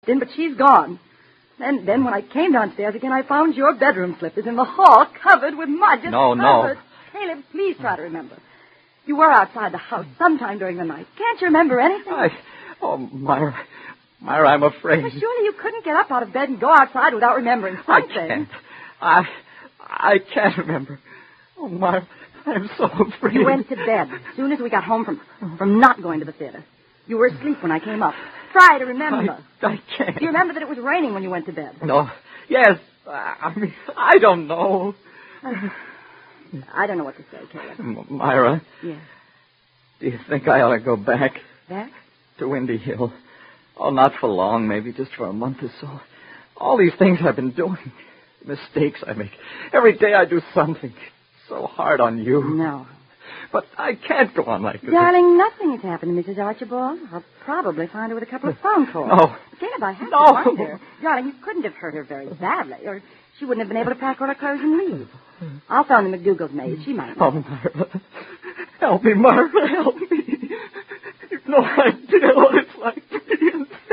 in, but she's gone. Then when I came downstairs again, I found your bedroom slippers in the hall covered with mud. No. Caleb, please try to remember. You were outside the house sometime during the night. Can't you remember anything? Myra, I'm afraid. Well, surely you couldn't get up out of bed and go outside without remembering something. I can't. I can't remember. Oh, Myra, I'm so afraid. You went to bed as soon as we got home from not going to the theater. You were asleep when I came up. Try to remember. I can't. Do you remember that it was raining when you went to bed? No. Yes. I don't know. I don't know what to say, Caleb. Myra. Yes. Do you think I ought to go back? Back? To Windy Hill. Oh, not for long, maybe just for a month or so. All these things I've been doing. Mistakes I make. Every day I do something. So hard on you. No. But I can't go on like this. Darling, nothing has happened to Mrs. Archibald. I'll probably find her with a couple of phone calls. No. Caleb, I have No. to find her. Darling, you couldn't have hurt her very badly, or she wouldn't have been able to pack all her clothes and leave. I'll phone the McDougal's maid. She might know. Oh, Myra. Help me, Myra. Help me. You know I